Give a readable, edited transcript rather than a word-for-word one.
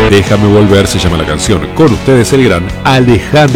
Déjame volver se llama la canción. Con ustedes el gran Alejandro